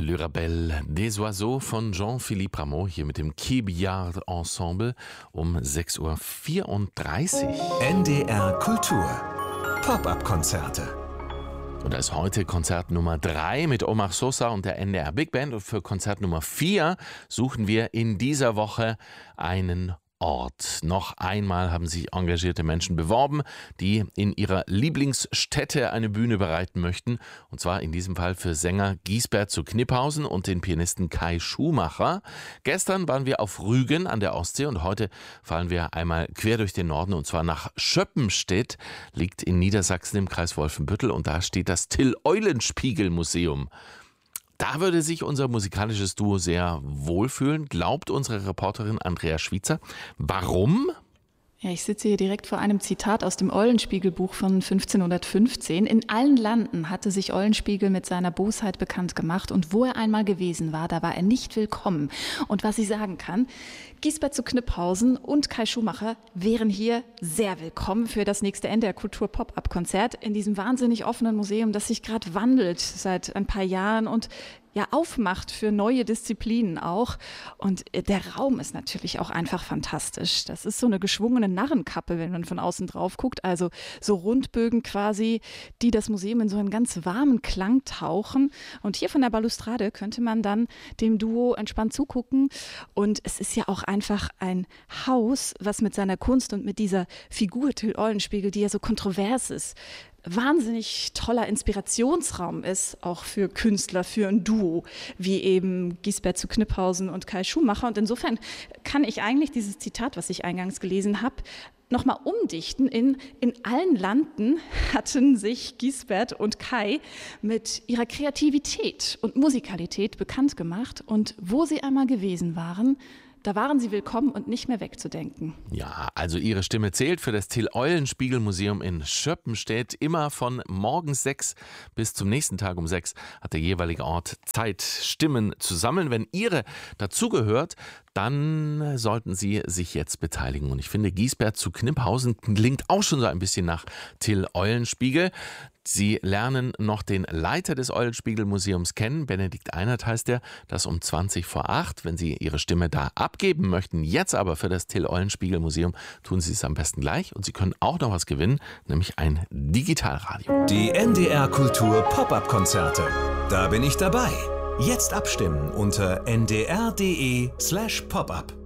Le Rabel des Oiseaux von Jean-Philippe Rameau hier mit dem Quai-Billard Ensemble um 6.34 Uhr. NDR Kultur. Pop-up-Konzerte. Und da ist heute Konzert Nummer 3 mit Omar Sosa und der NDR Big Band. Und für Konzert Nummer 4 suchen wir in dieser Woche einen Ort. Noch einmal haben sich engagierte Menschen beworben, die in ihrer Lieblingsstätte eine Bühne bereiten möchten. Und zwar in diesem Fall für Sänger Giesbert zu Kniphausen und den Pianisten Kai Schumacher. Gestern waren wir auf Rügen an der Ostsee und heute fahren wir einmal quer durch den Norden und zwar nach Schöppenstedt, liegt in Niedersachsen im Kreis Wolfenbüttel und da steht das Till-Eulenspiegel-Museum. Da würde sich unser musikalisches Duo sehr wohlfühlen, glaubt unsere Reporterin Andrea Schwitzer. Warum? Ja, ich sitze hier direkt vor einem Zitat aus dem Eulenspiegel-Buch von 1515. In allen Landen hatte sich Eulenspiegel mit seiner Bosheit bekannt gemacht und wo er einmal gewesen war, da war er nicht willkommen. Und was ich sagen kann, Giesbert zu Kniphausen und Kai Schumacher wären hier sehr willkommen für das nächste NDR Kultur Pop-up-Konzert in diesem wahnsinnig offenen Museum, das sich gerade wandelt seit ein paar Jahren und ja aufmacht für neue Disziplinen auch. Und der Raum ist natürlich auch einfach fantastisch. Das ist so eine geschwungene Narrenkappe, wenn man von außen drauf guckt. Also so Rundbögen quasi, die das Museum in so einen ganz warmen Klang tauchen. Und hier von der Balustrade könnte man dann dem Duo entspannt zugucken. Und es ist ja auch einfach ein Haus, was mit seiner Kunst und mit dieser Figur Till Eulenspiegel, die ja so kontrovers ist, wahnsinnig toller Inspirationsraum ist, auch für Künstler, für ein Duo, wie eben Giesbert zu Kniphausen und Kai Schumacher. Und insofern kann ich eigentlich dieses Zitat, was ich eingangs gelesen habe, nochmal umdichten in allen Landen hatten sich Giesbert und Kai mit ihrer Kreativität und Musikalität bekannt gemacht. Und wo sie einmal gewesen waren, da waren sie willkommen und nicht mehr wegzudenken. Ja, also ihre Stimme zählt für das Till-Eulenspiegel-Museum in Schöppenstedt. Immer von morgens 6 bis zum nächsten Tag um 6 hat der jeweilige Ort Zeit, Stimmen zu sammeln. Wenn ihre dazugehört, dann sollten Sie sich jetzt beteiligen. Und ich finde, Giesbert zu Kniphausen klingt auch schon so ein bisschen nach Till Eulenspiegel. Sie lernen noch den Leiter des Eulenspiegel-Museums kennen. Benedikt Einert heißt er. Das um 20:08. Wenn Sie Ihre Stimme da abgeben möchten, jetzt aber für das Till-Eulenspiegel-Museum, tun Sie es am besten gleich. Und Sie können auch noch was gewinnen, nämlich ein Digitalradio. Die NDR Kultur Pop-up-Konzerte. Da bin ich dabei. Jetzt abstimmen unter ndr.de/popup.